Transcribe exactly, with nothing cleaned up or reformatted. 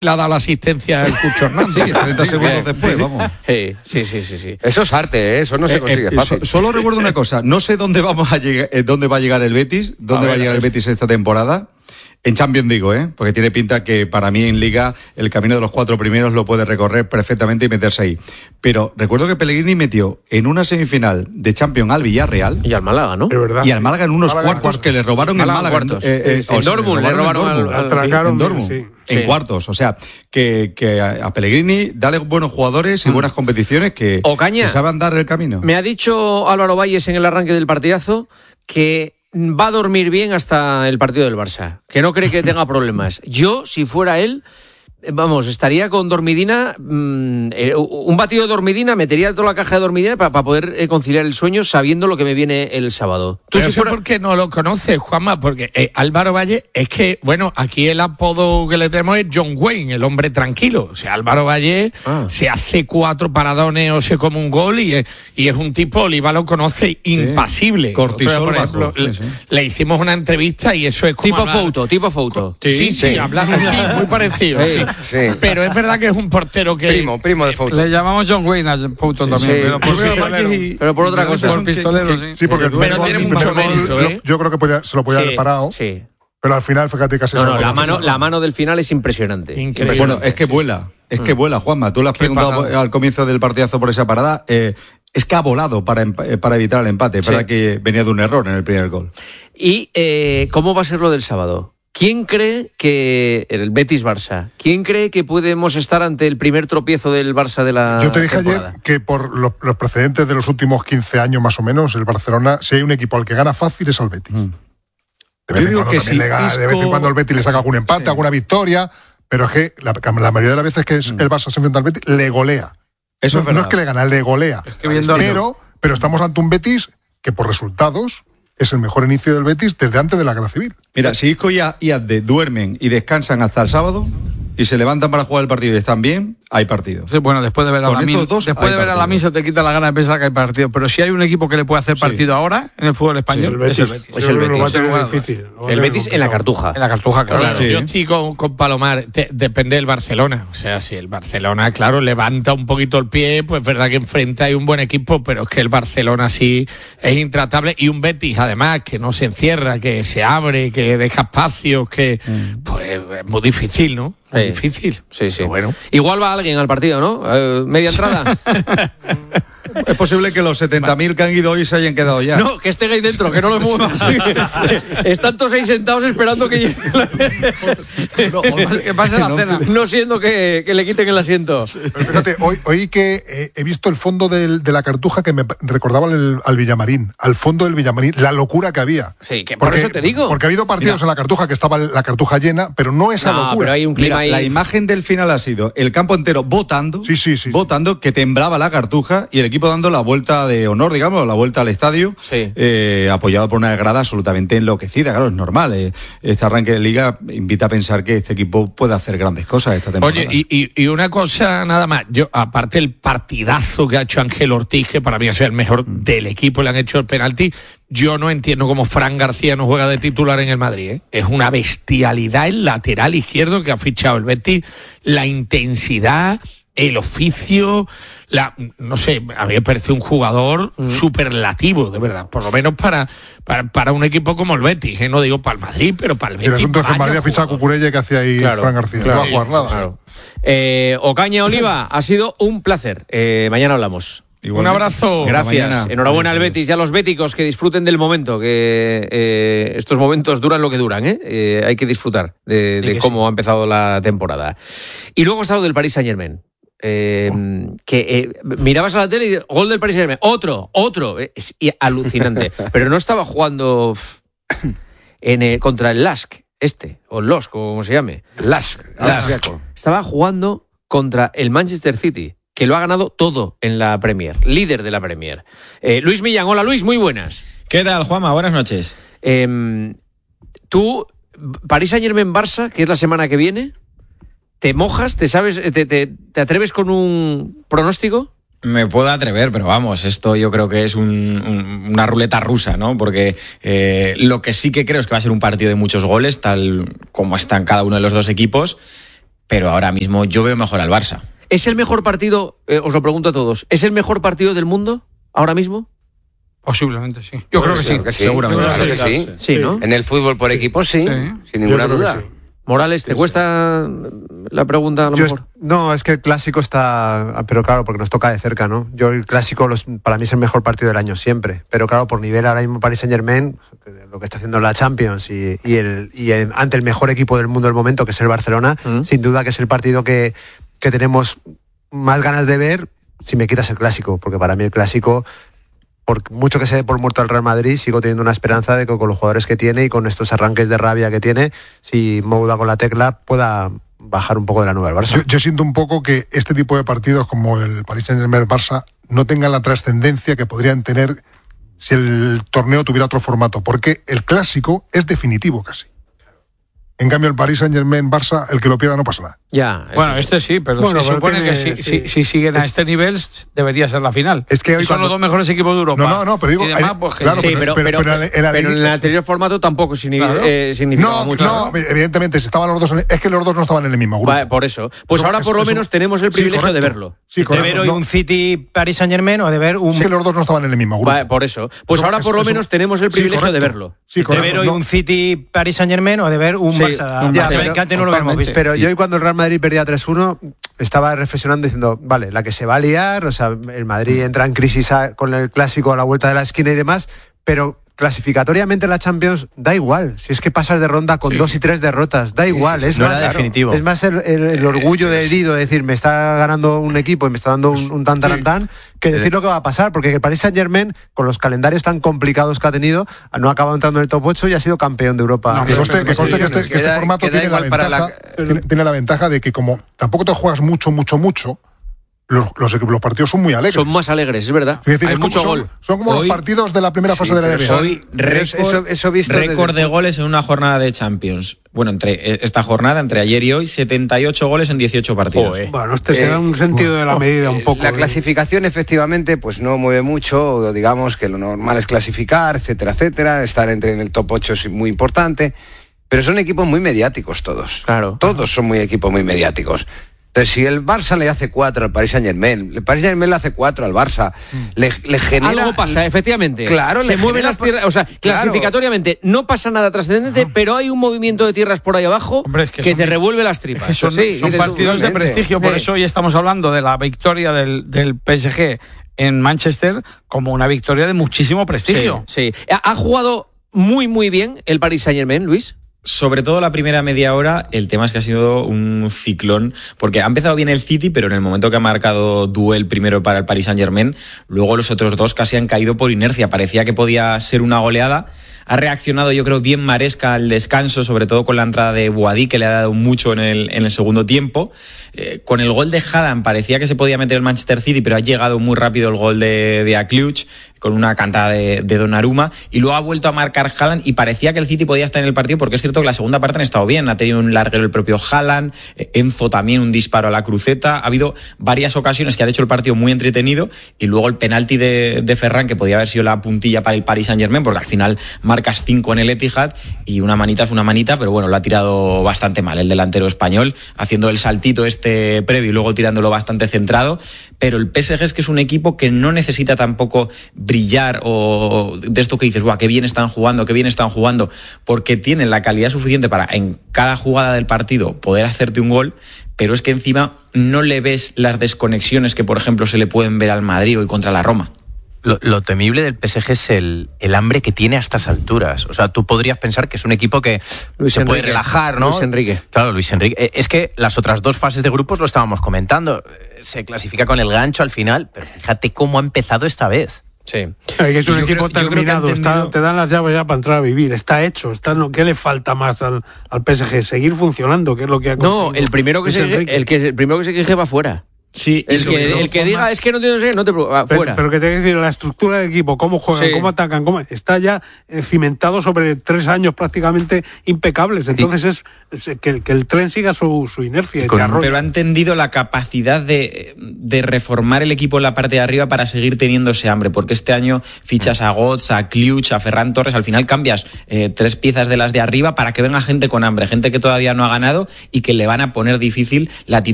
le ha dado la asistencia al Cucho Hernández. Sí, treinta segundos después, vamos. Sí, sí, sí, sí, sí. Eso es arte, ¿eh? Eso no se consigue eh, fácil. So, solo recuerdo una cosa, no sé dónde vamos a llegar, eh, dónde va a llegar el Betis, dónde a va ver, a llegar a el Betis esta temporada. En Champions digo, ¿eh? Porque tiene pinta que para mí en Liga el camino de los cuatro primeros lo puede recorrer perfectamente y meterse ahí. Pero recuerdo que Pellegrini metió en una semifinal de Champions al Villarreal. Y al Málaga, ¿no? Es verdad. Y al Málaga en unos Málaga cuartos, cuartos que le robaron Málaga en Málaga. Cuartos. Eh, eh, en Dortmund le robaron en Dortmund. al, al, Atracaron, en Dortmund. sí. En Sí. cuartos, o sea, que, que a, a Pellegrini dale buenos jugadores y Mm. buenas competiciones que, Ocaña, que saben dar el camino. Me ha dicho Álvaro Valles en el arranque del partidazo que va a dormir bien hasta el partido del Barça, que no cree que tenga problemas. Yo, si fuera él, vamos, estaría con dormidina, mmm, eh, un batido de dormidina, metería toda la caja de dormidina para pa poder eh, conciliar el sueño sabiendo lo que me viene el sábado. ¿Tú Pero si fuera... por qué no lo conoces, Juanma? Porque eh, Álvaro Valle es que, bueno, aquí el apodo que le tenemos es John Wayne, el hombre tranquilo. O sea, Álvaro Valle Ah. se hace cuatro paradones o se come un gol y es, y es un tipo, Oliva lo conoce, impasible. Cortisol Entonces, por bajo, ejemplo, sí, le, sí. le hicimos una entrevista y eso es como Tipo hablar- foto, tipo foto. Sí, sí, Sí. habla así, muy parecido. Sí. sí. Sí. Pero es verdad que es un portero que... Primo, primo de foto. Le llamamos John Wayne a Pouto también, sí. pero por Sí. pistolero. Y- Pero por otra y me da la cosa. impresión Por que- pistolero, que- sí. Sí, porque el Pero primer tiene gol- el mucho primer gol, mérito, ¿eh? Yo creo que podía- se lo podía Sí, haber parado, sí. pero al final, fíjate, casi No, se no, lo la podía mano, hacer. la mano del final es impresionante. Increíble. Bueno, es que vuela, es que vuela, Juanma. Tú le has preguntado parada. al comienzo del partidazo por esa parada. Eh, es que ha volado para, empa- eh, para evitar el empate. Es Sí. verdad que venía de un error en el primer gol. ¿Y eh, cómo va a ser lo del sábado? ¿Quién cree que el Betis-Barça? ¿Quién cree que podemos estar ante el primer tropiezo del Barça de la Yo te dije temporada? ayer que por los, los precedentes de los últimos quince años más o menos, el Barcelona, si hay un equipo al que gana fácil es al Betis. Mm. De vez Yo en digo cuando que también si le gana, de vez en Isco- cuando el Betis le saca algún empate, Sí. alguna victoria, pero es que la, la mayoría de las veces que es- el Barça se enfrenta al Betis, le golea. Eso no, es verdad. no es que le gana, le golea. que viendo- pero, pero estamos ante un Betis que por resultados es el mejor inicio del Betis desde antes de la guerra civil. Mira, si Isco y A- y Azde duermen y descansan hasta el sábado y se levantan para jugar el partido y están bien, hay partido. Sí, bueno, después de ver a Con la estos misa, dos después hay de ver a la partido. misa te quita la gana de pensar que hay partido. Pero si hay un equipo que le puede hacer Sí. partido ahora en el fútbol español, el Betis. es el Betis. Es Yo el creo que lo va a Betis. tener Claro. difícil. Lo va a El tener Betis en la complicado. Cartuja. En la Cartuja, claro. Claro, Sí. yo estoy con, con Palomar, te- depende del Barcelona. O sea, si el Barcelona, claro, levanta un poquito el pie, pues es verdad que enfrenta hay un buen equipo, pero es que el Barcelona sí es intratable. Y un Betis, además, que no se encierra, que se abre, que deja espacios, que pues es muy difícil, ¿no? Es Sí. difícil. Sí, sí. Pero bueno. Igual va alguien al partido, ¿no? Eh, media entrada. Es posible que los setenta mil que han ido hoy se hayan quedado ya. No, que esté ahí dentro, que no lo muevas. Están todos ahí sentados esperando que llegue. No, Que pase la no, cena. No siendo que, que le quiten el asiento. Pero fíjate, hoy, hoy que eh, he visto el fondo del- de la Cartuja que me recordaba al, al Villamarín, al fondo del Villamarín, la locura que había. Sí, que por eso te digo. Porque ha habido partidos Mira. en la Cartuja que estaba la Cartuja llena, pero no esa No, locura. pero hay un clima Mira, ahí. la imagen del final ha sido el campo entero votando, Sí, sí, sí, votando, que temblaba la Cartuja y el equipo dando la vuelta de honor, digamos, la vuelta al estadio, Sí. eh, apoyado por una grada absolutamente enloquecida. Claro, es normal. eh, este arranque de liga invita a pensar que este equipo puede hacer grandes cosas esta temporada. Oye, y, y, y una cosa nada más, yo aparte el partidazo que ha hecho Ángel Ortiz, que para mí ha sido el mejor del equipo, le han hecho el penalti, yo no entiendo cómo Fran García no juega de titular en el Madrid, ¿eh? Es una bestialidad el lateral izquierdo que ha fichado el Betis, la intensidad, el oficio, la, no sé, a mí me parece un jugador Mm. superlativo, de verdad, por lo menos para, para, para un equipo como el Betis, ¿eh? No digo para el Madrid, pero para el Y el Betis. asunto es que el vaya Madrid ha fichado a jugador. Cucurella que hacía ahí Claro, Fran García. claro, no va a jugar nada. claro. Eh, Ocaña Oliva, ha sido un placer. Eh, mañana hablamos. Un Igualmente. abrazo. Gracias. mañana. Enhorabuena al Betis y a los béticos que disfruten del momento, que eh, estos momentos duran lo que duran, ¿eh? Eh, hay que disfrutar de, de cómo ha empezado la temporada. Y luego está lo del Paris Saint-Germain. Eh, que eh, mirabas a la tele y gol del Paris Saint-Germain, otro, otro, eh, es alucinante. Pero no estaba jugando pff, en el- contra el Lask, este, o el Losk, o como se llame. Lask. Lask. Estaba jugando contra el Manchester City, que lo ha ganado todo en la Premier, líder de la Premier. Eh, Luis Millán, hola Luis, muy buenas. ¿Qué tal, Juanma? Buenas noches. Eh, tú, París Saint-Germain-Barça, que es la semana que viene, ¿te mojas? ¿Te sabes? Te, te, te atreves con un pronóstico? Me puedo atrever, pero vamos, esto yo creo que es un, un, una ruleta rusa, ¿no? Porque eh, lo que sí que creo es que va a ser un partido de muchos goles, tal como están cada uno de los dos equipos. pero ahora mismo yo veo mejor al Barça. ¿Es el mejor partido, eh, os lo pregunto a todos, ¿es el mejor partido del mundo ahora mismo? Posiblemente sí. Yo creo que sí. Claro que sí. Seguramente. Claro que sí. Sí, ¿no? En el fútbol por equipos sí, Sí. sin ninguna Yo creo que duda. sí. Morales, ¿te cuesta la pregunta a lo Yo mejor? es- no, es que el clásico está, pero claro, porque nos toca de cerca, ¿no? Yo el clásico los- para mí es el mejor partido del año siempre, pero claro, por nivel ahora mismo Paris Saint Germain, lo que está haciendo la Champions y, y, el, y el- ante el mejor equipo del mundo del momento, que es el Barcelona, Mm. sin duda que es el partido que, que tenemos más ganas de ver si me quitas el clásico, porque para mí el clásico, por mucho que se dé por muerto al Real Madrid, sigo teniendo una esperanza de que con los jugadores que tiene y con estos arranques de rabia que tiene, si Mou da con la tecla, pueda bajar un poco de la nube al Barça. Yo, yo siento un poco que este tipo de partidos como el Paris Saint-Germain-Barça no tengan la trascendencia que podrían tener si el torneo tuviera otro formato, porque el clásico es definitivo casi. En cambio, el Paris Saint-Germain-Barça, el que lo pierda no pasa nada. Ya. eso Bueno, sí. este sí, pero Bueno, se pero supone tiene- que si, sí. si, si siguen a este nivel debería ser la final. Es que hoy Y son cuando- los dos mejores equipos de Europa. No, no, no, pero digo, Y demás, hay- pues, que- claro, Sí, pero- pero, pero- pero, pero en la- en la pero en liguilla- el anterior formato tampoco significa, Claro. eh, significaba No, mucho. no, evidentemente, si estaban los dos, en- es que los dos no estaban en el mismo grupo. Va, por eso. Pues No, ahora eso- por lo eso- menos tenemos el Sí, privilegio de correcto. verlo. Sí, de correcto. ver hoy No, un City Paris Saint Germain o de ver un es que los dos no estaban en el mismo grupo. Va, por eso. Pues No, ahora eso- por lo eso- menos tenemos el sí, privilegio de correcto. verlo. Sí, de correcto. ver hoy No, un City Paris Saint Germain o de ver un Sí, Barça. un Ya, Barça. pero que antes no lo hemos visto. Pero yo hoy cuando el Real Madrid perdía tres uno, estaba reflexionando diciendo, vale, la que se va a liar, o sea, el Madrid entra en crisis a- con el clásico a la vuelta de la esquina y demás, pero clasificatoriamente la Champions da igual. Si es que pasas de ronda con dos y tres derrotas, da igual. Es no más, era definitivo. Es más el, el- el orgullo de herido de decir, me está ganando un equipo y me está dando un, un tan tan tan, que decir lo que va a pasar, porque el Paris Saint Germain, con los calendarios tan complicados que ha tenido, no ha acabado entrando en el top ocho y ha sido campeón de Europa. No, que conste, que, conste que este, que este Queda- formato queda tiene la, igual para ventaja, la- tiene, tiene la ventaja de que como tampoco te juegas mucho, mucho, mucho, los, los, los partidos son muy alegres. Son más alegres, es verdad. Es decir, Hay es como- mucho son, gol. son como Hoy- los partidos de la primera fase Sí, de la pero N B A. son- Hoy Pero récord, eso- eso visto récord desde- de goles en una jornada de Champions. Bueno, entre eh, esta jornada, entre ayer y hoy, setenta y ocho goles en dieciocho partidos. Bueno, este te Eh, da un sentido de la medida un poco. La ¿eh? clasificación efectivamente pues no mueve mucho, digamos que lo normal es clasificar, etcétera, etcétera, estar entre en el top ocho es muy importante, pero son equipos muy mediáticos todos. Claro. Todos son muy equipos muy mediáticos. Entonces, si el Barça le hace cuatro al Paris Saint-Germain, el Paris Saint-Germain le hace cuatro al Barça, le, le genera... Algo pasa, efectivamente. Claro, se le mueven genera las por- tierras, o sea, Claro. clasificatoriamente no pasa nada trascendente, pero hay un movimiento de tierras por ahí abajo Hombre, es que que, son- te revuelve las tripas. Que son, Sí, son dices tú, partidos de totalmente. prestigio, por Sí. eso hoy estamos hablando de la victoria del, del P S G en Manchester como una victoria de muchísimo prestigio. Sí, sí. Ha ha jugado muy, muy bien el Paris Saint-Germain, Luis. Sobre todo la primera media hora, el tema es que ha sido un ciclón, porque ha empezado bien el City, pero en el momento que ha marcado Duel primero para el Paris Saint-Germain, luego los otros dos casi han caído por inercia. Parecía que podía ser una goleada. Ha reaccionado, yo creo, bien Maresca al descanso, sobre todo con la entrada de Boadí, que le ha dado mucho en el, en el segundo tiempo. Eh, con el gol de Haaland parecía que se podía meter el Manchester City, pero ha llegado muy rápido el gol de, de Akliuch, con una cantada de, de Donnarumma, y luego ha vuelto a marcar Haaland, y parecía que el City podía estar en el partido, porque es cierto que la segunda parte han estado bien. Ha tenido un larguero el propio Haaland, eh, Enzo también un disparo a la cruceta. Ha habido varias ocasiones que han hecho el partido muy entretenido, y luego el penalti de, de Ferran, que podía haber sido la puntilla para el Paris Saint-Germain, porque al final marcas cinco en el Etihad, y una manita es una manita, pero bueno, lo ha tirado bastante mal el delantero español, haciendo el saltito este previo y luego tirándolo bastante centrado. Pero el P S G es que es un equipo que no necesita tampoco brillar o de esto que dices, guau, qué bien están jugando, qué bien están jugando, porque tienen la calidad suficiente para en cada jugada del partido poder hacerte un gol, pero es que encima no le ves las desconexiones que, por ejemplo, se le pueden ver al Madrid hoy contra la Roma. Lo, lo temible del P S G es el, el hambre que tiene a estas alturas. O sea, tú podrías pensar que es un equipo que Luis se Enrique. puede relajar, ¿no? Luis Enrique. Claro, Luis Enrique. Eh, Es que las otras dos fases de grupos lo estábamos comentando. Eh, Se clasifica con el gancho al final, pero fíjate cómo ha empezado esta vez. Sí. Ay, que es un Yo equipo creo- yo creo que ha terminado, está- entendido- te dan las llaves ya para entrar a vivir, está hecho, está, no, ¿qué le falta más al, al P S G? Seguir funcionando, que es lo que ha conseguido No, el primero que Luis se Enrique. el que el primero que se queje va fuera. Sí, el que, el que diga es que no te no sé, no te preocupes, Pero, fuera. pero que te voy a decir, la estructura del equipo, cómo juegan, Sí. cómo atacan, cómo está ya eh, cimentado sobre tres años prácticamente impecables. Entonces es, es que, el- que el tren siga su, su inercia. y te arrolla. Pero ha entendido la capacidad de, de reformar el equipo en la parte de arriba para seguir teniendo ese hambre, porque este año fichas a Götze, a Kliuch, a Ferran Torres, al final cambias eh, tres piezas de las de arriba para que venga gente con hambre, gente que todavía no ha ganado y que le van a poner difícil la titularidad